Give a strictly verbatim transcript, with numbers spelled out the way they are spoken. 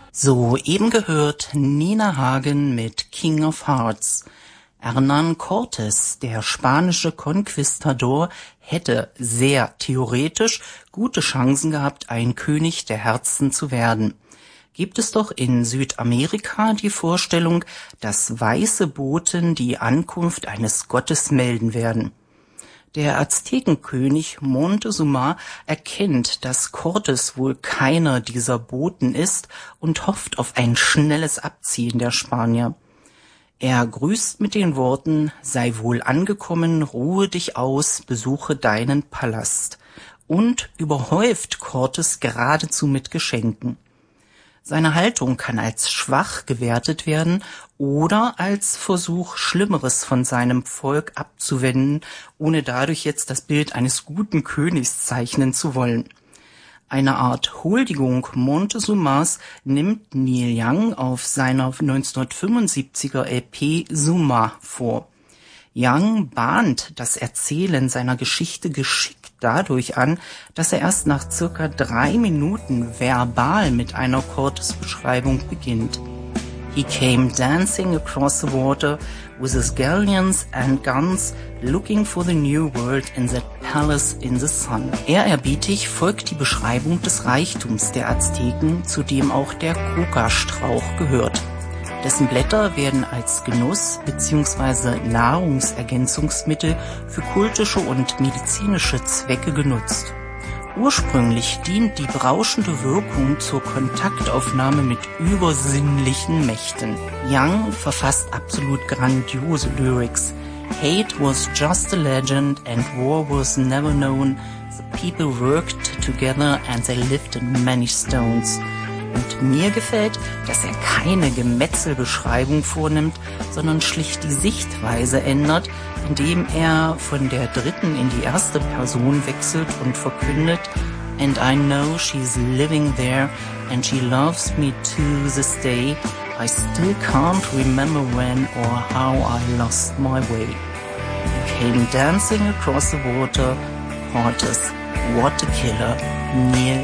So eben gehört Nina Hagen mit King of Hearts. Hernán Cortés, der spanische Konquistador, hätte sehr theoretisch gute Chancen gehabt, ein König der Herzen zu werden. Gibt es doch in Südamerika die Vorstellung, dass weiße Boten die Ankunft eines Gottes melden werden. Der Aztekenkönig Montezuma erkennt, dass Cortés wohl keiner dieser Boten ist und hofft auf ein schnelles Abziehen der Spanier. Er grüßt mit den Worten: Sei wohl angekommen, ruhe dich aus, besuche deinen Palast, und überhäuft Cortés geradezu mit Geschenken. Seine Haltung kann als schwach gewertet werden oder als Versuch, Schlimmeres von seinem Volk abzuwenden, ohne dadurch jetzt das Bild eines guten Königs zeichnen zu wollen. Eine Art Huldigung Montezumas nimmt Neil Young auf seiner neunzehnhundertfünfundsiebziger L P Zuma vor. Young bahnt das Erzählen seiner Geschichte geschickt dadurch an, dass er erst nach circa drei Minuten verbal mit einer Cortés-Beschreibung beginnt. He came dancing across the water with his galleons and guns, looking for the new world in that palace in the sun. Ehrerbietig folgt die Beschreibung des Reichtums der Azteken, zu dem auch der Coca-Strauch gehört. Dessen Blätter werden als Genuss- bzw. Nahrungsergänzungsmittel für kultische und medizinische Zwecke genutzt. Ursprünglich dient die berauschende Wirkung zur Kontaktaufnahme mit übersinnlichen Mächten. Young verfasst absolut grandiose Lyrics. Hate was just a legend and war was never known. The people worked together and they lived in many stones. Und mir gefällt, dass er keine Gemetzelbeschreibung vornimmt, sondern schlicht die Sichtweise ändert, indem er von der dritten in die erste Person wechselt und verkündet: And I know she's living there and she loves me to this day. I still can't remember when or how I lost my way. He came dancing across the water. Cortés, what a killer. Neil